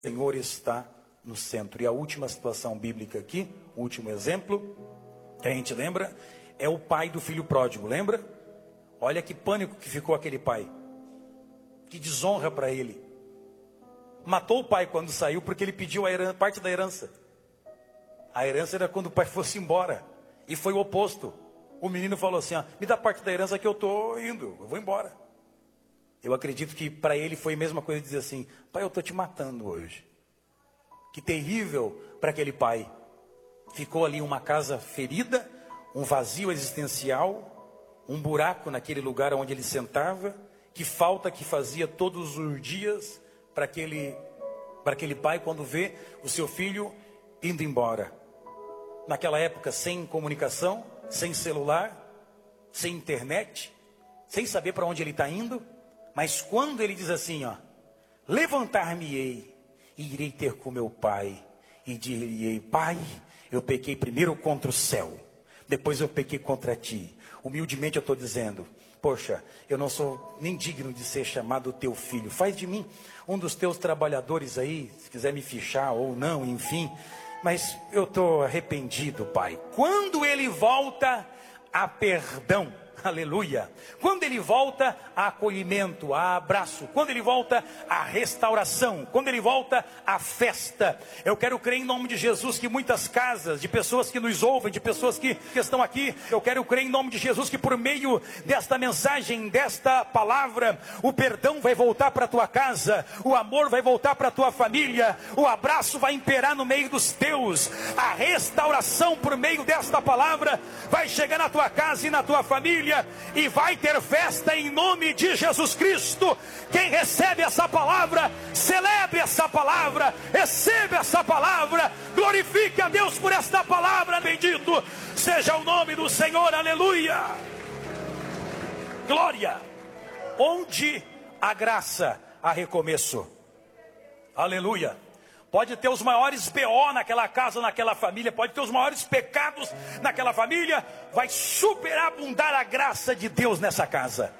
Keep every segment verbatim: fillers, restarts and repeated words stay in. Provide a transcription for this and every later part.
O Senhor está no centro. E a última situação bíblica aqui, o último exemplo, que a gente lembra, é o pai do filho pródigo, lembra? Olha que pânico que ficou aquele pai. Que desonra para ele. Matou o pai quando saiu porque ele pediu a herança, parte da herança. A herança era quando o pai fosse embora. E foi o oposto. O menino falou assim, ó, me dá parte da herança que eu estou indo, eu vou embora. Eu acredito que para ele foi a mesma coisa de dizer assim, pai, eu estou te matando hoje. Que terrível para aquele pai. Ficou ali uma casa ferida, um vazio existencial, um buraco naquele lugar onde ele sentava, que falta que fazia todos os dias para aquele, para aquele pai quando vê o seu filho indo embora. Naquela época sem comunicação, sem celular, sem internet, sem saber para onde ele está indo. Mas quando ele diz assim, ó, levantar-me-ei e irei ter com meu pai e direi, pai, eu pequei primeiro contra o céu, depois eu pequei contra ti. Humildemente eu estou dizendo, poxa, eu não sou nem digno de ser chamado teu filho. Faz de mim um dos teus trabalhadores aí, se quiser me fichar ou não, enfim. Mas eu estou arrependido, pai. Quando ele volta a perdão, aleluia. Quando ele volta a acolhimento, a abraço. Quando ele volta a restauração. Quando ele volta a festa. Eu quero crer em nome de Jesus que muitas casas, de pessoas que nos ouvem, de pessoas que, que estão aqui, eu quero crer em nome de Jesus que por meio desta mensagem, desta palavra, o perdão vai voltar para a tua casa, o amor vai voltar para a tua família, o abraço vai imperar no meio dos teus, a restauração por meio desta palavra vai chegar na tua casa e na tua família. E vai ter festa em nome de Jesus Cristo. Quem recebe essa palavra, celebre essa palavra, receba essa palavra, glorifique a Deus por esta palavra, bendito seja o nome do Senhor, aleluia. Glória. Onde a graça, há recomeço, aleluia. Pode ter os maiores B O naquela casa, naquela família, pode ter os maiores pecados naquela família, vai superabundar a graça de Deus nessa casa.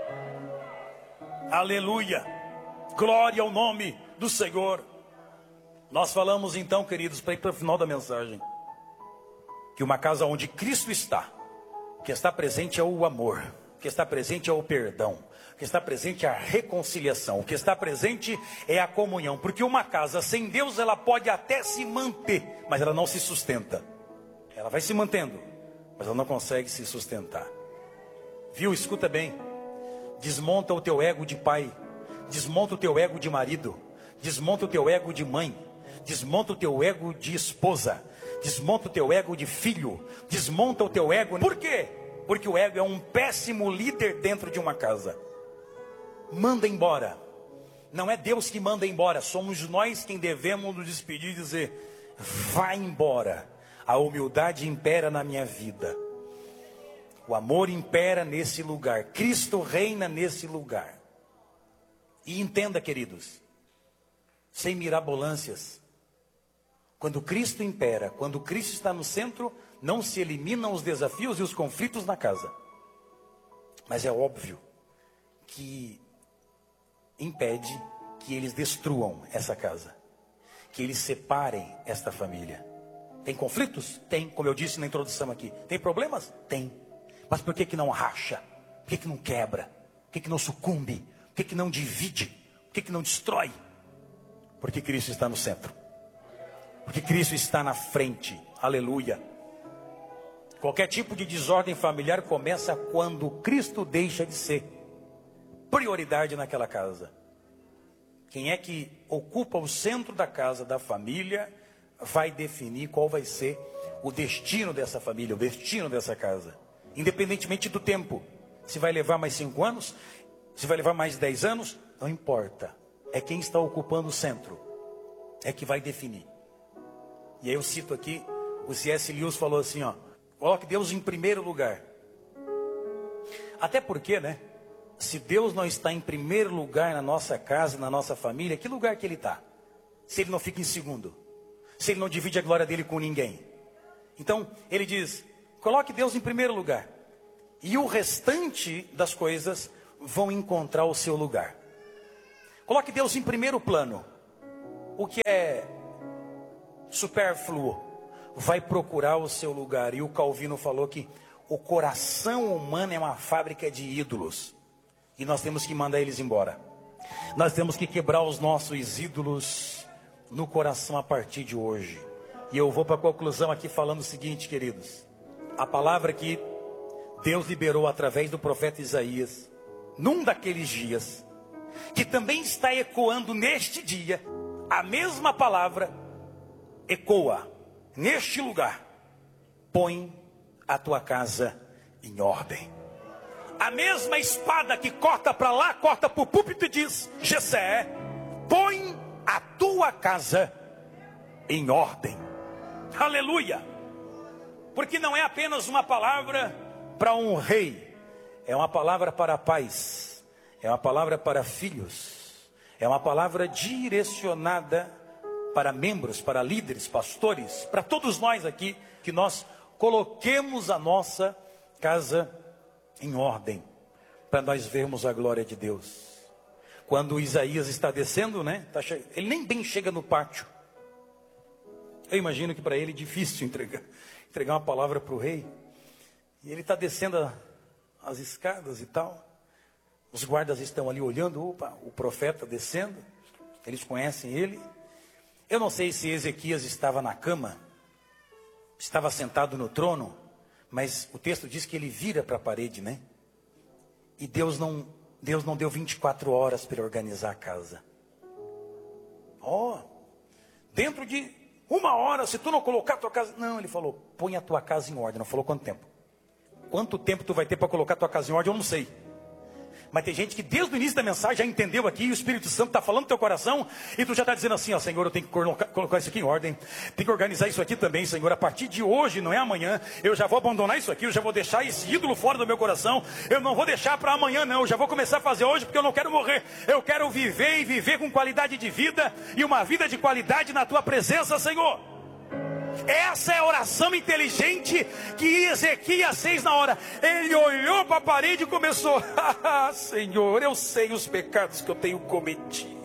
Aleluia. Glória ao nome do Senhor. Nós falamos então, queridos, para ir para o final da mensagem, que uma casa onde Cristo está, o que está presente é o amor, o que está presente é o perdão, o que está presente é a reconciliação, o que está presente é a comunhão, porque uma casa sem Deus, ela pode até se manter, mas ela não se sustenta. Ela vai se mantendo, mas ela não consegue se sustentar. Viu? Escuta bem. Desmonta o teu ego de pai, desmonta o teu ego de marido, desmonta o teu ego de mãe, desmonta o teu ego de esposa, desmonta o teu ego de filho, desmonta o teu ego. Por quê? Porque o ego é um péssimo líder dentro de uma casa. Manda embora. Não é Deus que manda embora, somos nós quem devemos nos despedir e dizer, vai embora. A humildade impera na minha vida, o amor impera nesse lugar, Cristo reina nesse lugar. E entenda, queridos, sem mirabolâncias, quando Cristo impera, quando Cristo está no centro, não se eliminam os desafios e os conflitos na casa, mas é óbvio que impede que eles destruam essa casa, que eles separem esta família. Tem conflitos? Tem, como eu disse na introdução aqui. Tem problemas? Tem. Mas por que que não racha? Por que que não quebra? Por que que não sucumbe? Por que que não divide? Por que que não destrói? Porque Cristo está no centro. Porque Cristo está na frente. Aleluia. Qualquer tipo de desordem familiar começa quando Cristo deixa de ser prioridade naquela casa. Quem é que ocupa o centro da casa, da família, vai definir qual vai ser o destino dessa família, o destino dessa casa. Independentemente do tempo. Se vai levar mais cinco anos, se vai levar mais dez anos, não importa. É quem está ocupando o centro, é que vai definir. E aí eu cito aqui, o C S Lewis falou assim, ó, coloque Deus em primeiro lugar. Até porque, né? Se Deus não está em primeiro lugar na nossa casa, na nossa família, que lugar que Ele está? Se Ele não fica em segundo, se Ele não divide a glória dEle com ninguém. Então, Ele diz, coloque Deus em primeiro lugar, e o restante das coisas vão encontrar o seu lugar. Coloque Deus em primeiro plano, o que é supérfluo vai procurar o seu lugar. E o Calvino falou que o coração humano é uma fábrica de ídolos, e nós temos que mandar eles embora. Nós temos que quebrar os nossos ídolos no coração a partir de hoje. E eu vou para a conclusão aqui falando o seguinte, queridos. A palavra que Deus liberou através do profeta Isaías, num daqueles dias, que também está ecoando neste dia, a mesma palavra ecoa neste lugar: põe a tua casa em ordem. A mesma espada que corta para lá, corta para o púlpito e diz: Jessé, põe a tua casa em ordem. Aleluia! Porque não é apenas uma palavra para um rei, é uma palavra para pais, é uma palavra para filhos, é uma palavra direcionada para membros, para líderes, pastores, para todos nós aqui, que nós coloquemos a nossa casa em ordem, para nós vermos a glória de Deus. Quando Isaías está descendo, né? Tá che... ele nem bem chega no pátio. Eu imagino que para ele é difícil entregar, entregar uma palavra para o rei. E ele está descendo a, as escadas e tal. Os guardas estão ali olhando, opa, o profeta descendo. Eles conhecem ele. Eu não sei se Ezequias estava na cama, estava sentado no trono, mas o texto diz que ele vira para a parede, né? E Deus não, Deus não deu vinte e quatro horas para ele organizar a casa. Ó, oh, dentro de uma hora, se tu não colocar a tua casa... Não, ele falou, põe a tua casa em ordem. Não falou quanto tempo. Quanto tempo tu vai ter para colocar a tua casa em ordem, eu não sei. Mas tem gente que desde o início da mensagem já entendeu aqui, e o Espírito Santo está falando no teu coração, e tu já está dizendo assim, ó, Senhor, eu tenho que colocar, colocar isso aqui em ordem, tenho que organizar isso aqui também, Senhor, a partir de hoje, não é amanhã, eu já vou abandonar isso aqui, eu já vou deixar esse ídolo fora do meu coração, eu não vou deixar para amanhã não, eu já vou começar a fazer hoje, porque eu não quero morrer, eu quero viver e viver com qualidade de vida, e uma vida de qualidade na tua presença, Senhor. Essa é a oração inteligente que Ezequias fez na hora. Ele olhou para a parede e começou: ah, Senhor, eu sei os pecados que eu tenho cometido.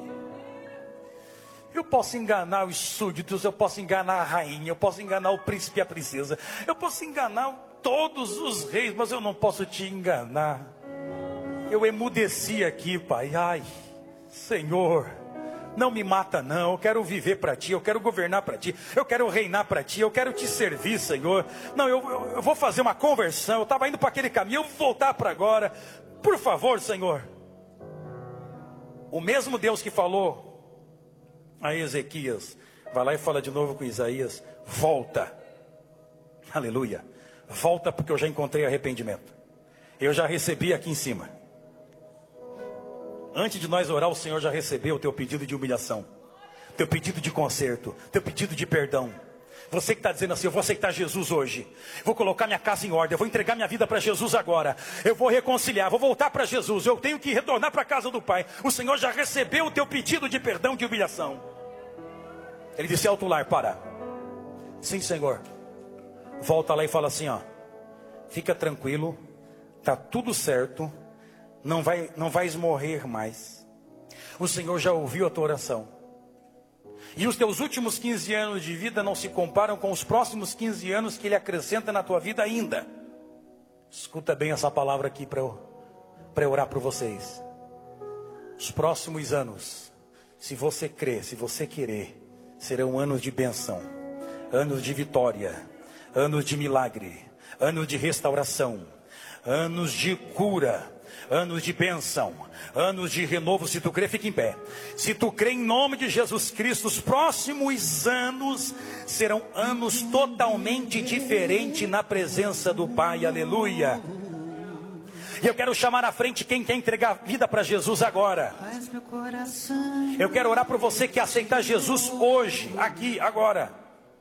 Eu posso enganar os súditos, eu posso enganar a rainha, eu posso enganar o príncipe e a princesa, eu posso enganar todos os reis, mas eu não posso te enganar. Eu emudeci aqui, Pai. Ai, Senhor, não me mata não, eu quero viver para ti, eu quero governar para ti, eu quero reinar para ti, eu quero te servir, Senhor. Não, eu, eu, eu vou fazer uma conversão, eu estava indo para aquele caminho, eu vou voltar para agora. Por favor, Senhor. O mesmo Deus que falou a Ezequias, vai lá e fala de novo com Isaías: volta. Aleluia. Volta, porque eu já encontrei arrependimento. Eu já recebi aqui em cima. Antes de nós orar, o Senhor já recebeu o teu pedido de humilhação, teu pedido de conserto, teu pedido de perdão. Você que está dizendo assim: eu vou aceitar Jesus hoje, vou colocar minha casa em ordem, eu vou entregar minha vida para Jesus agora, eu vou reconciliar, vou voltar para Jesus, eu tenho que retornar para a casa do Pai. O Senhor já recebeu o teu pedido de perdão, de humilhação. Ele disse: alto lar, para. Sim, Senhor. Volta lá e fala assim, ó: fica tranquilo, está tudo certo. Não, vai, não vais morrer mais. O Senhor já ouviu a tua oração. E os teus últimos quinze anos de vida não se comparam com os próximos quinze anos que Ele acrescenta na tua vida ainda. Escuta bem essa palavra aqui para eu, para eu orar por vocês. Os próximos anos, se você crer, se você querer, serão anos de bênção, anos de vitória, anos de milagre, anos de restauração, anos de cura, anos de bênção, anos de renovo. Se tu crer, fica em pé. Se tu crer, em nome de Jesus Cristo, os próximos anos serão anos totalmente diferentes na presença do Pai. Aleluia. E eu quero chamar à frente quem quer entregar a vida para Jesus agora. Eu quero orar por você que aceitar Jesus hoje, aqui, agora.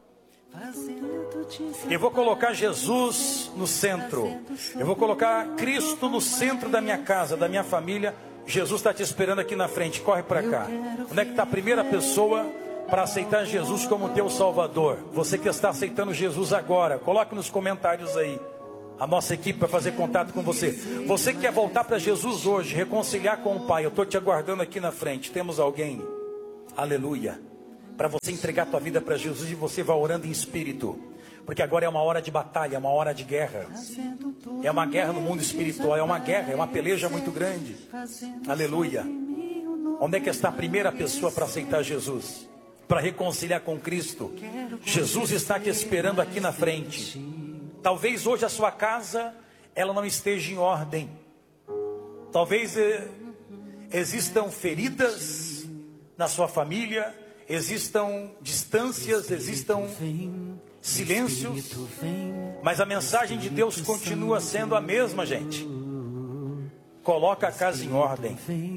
Eu vou colocar Jesus no centro. Eu vou colocar Cristo no centro da minha casa, da minha família. Jesus está te esperando aqui na frente. Corre para cá. Onde é que está a primeira pessoa para aceitar Jesus como teu Salvador? Você que está aceitando Jesus agora, coloque nos comentários aí. A nossa equipe vai fazer contato com você. Você que quer voltar para Jesus hoje, reconciliar com o Pai, eu estou te aguardando aqui na frente. Temos alguém? Aleluia. para você entregar a tua vida para Jesus, e você vai orando em espírito, porque agora é uma hora de batalha, é uma hora de guerra. É uma guerra no mundo espiritual, é uma guerra, é uma peleja muito grande. Aleluia. Onde é que está a primeira pessoa para aceitar Jesus, para reconciliar com Cristo? Jesus está te esperando aqui na frente. Talvez hoje a sua casa, ela não esteja em ordem. Talvez eh, existam feridas na sua família, existam distâncias, existam silêncios, mas a mensagem de Deus continua sendo a mesma, gente. Coloca a casa em ordem.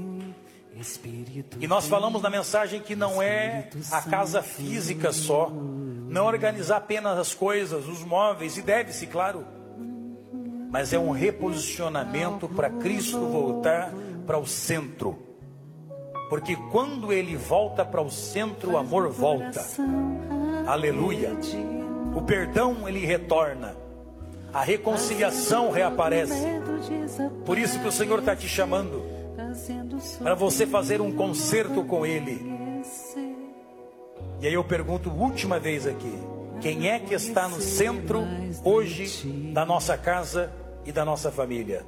E nós falamos na mensagem que não é a casa física só, não organizar apenas as coisas, os móveis, e deve-se, claro, mas é um reposicionamento para Cristo voltar para o centro. Porque quando Ele volta para o centro, o amor volta. Aleluia. O perdão, ele retorna. A reconciliação reaparece. Por isso que o Senhor está te chamando, para você fazer um concerto com Ele. E aí eu pergunto, última vez aqui, quem é que está no centro hoje da nossa casa e da nossa família?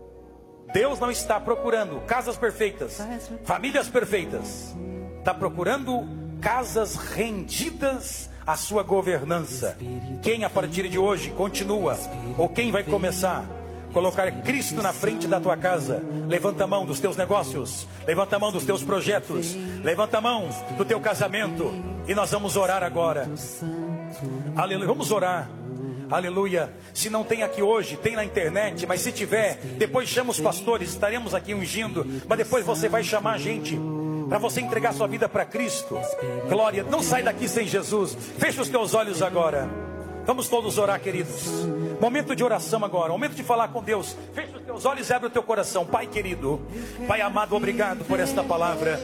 Deus não está procurando casas perfeitas, famílias perfeitas. Está procurando casas rendidas à sua governança. Quem a partir de hoje continua, ou quem vai começar a colocar Cristo na frente da tua casa? Levanta a mão dos teus negócios, levanta a mão dos teus projetos, levanta a mão do teu casamento, e nós vamos orar agora. Aleluia, vamos orar. Aleluia. Se não tem aqui hoje, tem na internet, mas se tiver, depois chama os pastores, estaremos aqui ungindo, mas depois você vai chamar a gente para você entregar sua vida para Cristo. Glória, não sai daqui sem Jesus. Fecha os teus olhos agora. Vamos todos orar, queridos. Momento de oração agora, momento de falar com Deus. Fecha os teus olhos e abre o teu coração. Pai querido, Pai amado, obrigado por esta palavra.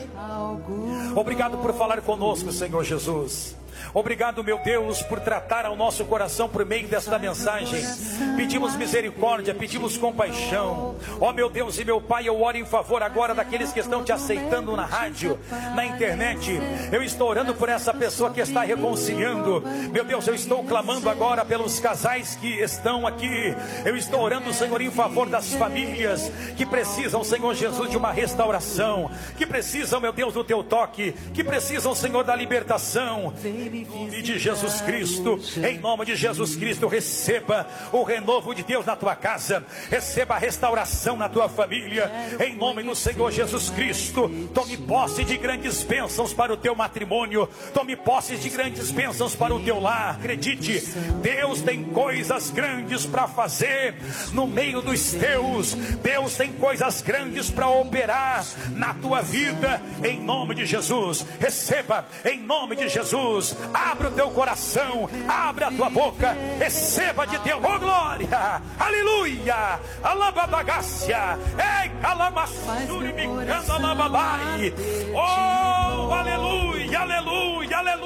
Obrigado por falar conosco, Senhor Jesus. Obrigado, meu Deus, por tratar ao nosso coração por meio desta mensagem. Pedimos misericórdia, pedimos compaixão. Ó meu Deus e meu Pai, eu oro em favor agora daqueles que estão te aceitando na rádio, na internet. Eu estou orando por essa pessoa que está reconciliando. Meu Deus, eu estou clamando agora pelos casais que estão aqui. Eu estou orando, Senhor, em favor das famílias que precisam, Senhor Jesus, de uma restauração, que precisam, meu Deus, do teu toque, que precisam, Senhor, da libertação. Em nome de Jesus Cristo, em nome de Jesus Cristo, receba o renovo de Deus na tua casa, receba a restauração na tua família, em nome do Senhor Jesus Cristo. Tome posse de grandes bênçãos para o teu matrimônio, tome posse de grandes bênçãos para o teu lar. Acredite, Deus tem coisas grandes para fazer no meio dos teus. Deus tem coisas grandes para operar na tua vida, em nome de Jesus. Receba, em nome de Jesus. Abra o teu coração, abra a tua boca, receba de Deus, oh glória, aleluia, alababagácia, ei, calamassuri, micanda, alababai, oh, aleluia, aleluia, aleluia.